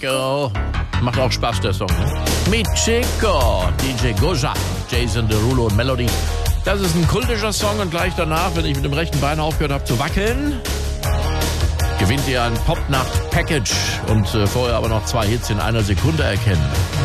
Chico. Macht auch Spaß, der Song. Ne? Mi Chico, DJ Goja, Jason Derulo und Melody. Das ist ein kultischer Song und gleich danach, wenn ich mit dem rechten Bein aufgehört habe zu wackeln, gewinnt ihr ein Popnacht-Package und vorher aber noch 2 Hits in einer Sekunde erkennen.